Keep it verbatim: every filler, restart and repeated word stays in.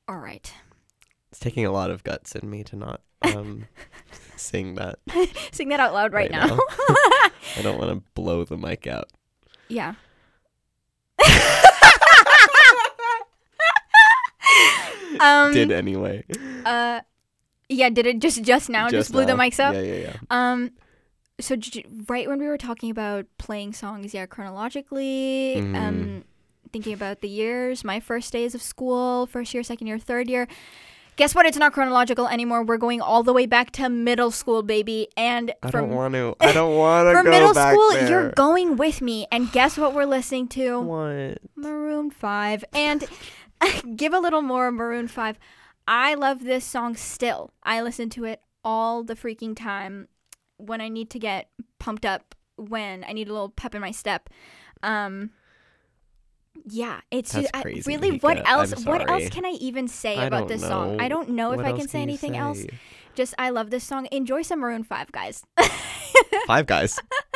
All right. It's taking a lot of guts in me to not um, sing that. Sing that out loud right, right now. now. I don't want to blow the mic out. Yeah. um, Did anyway. Uh, yeah. Did it just just now? Just, Just blew the now. mics up. Yeah, yeah, yeah. Um, so j- right when we were talking about playing songs, yeah, chronologically, Mhm. um, thinking about the years, my first days of school, first year, second year, third year. Guess what? It's not chronological anymore. We're going all the way back to middle school, baby. And I for don't want to. I don't want to for go middle back school, there. you're going with me. And guess what we're listening to? What? Maroon five. And give a little more Maroon five. I love this song still. I listen to it all the freaking time when I need to get pumped up, when I need a little pep in my step. Um, yeah, it's That's just, I, crazy, really what Mika. else? I'm What else sorry. can I even say I about don't this song? know. I don't know if What I else can say you anything else. say? Just I love this song. Enjoy some Maroon five, guys. Five Guys.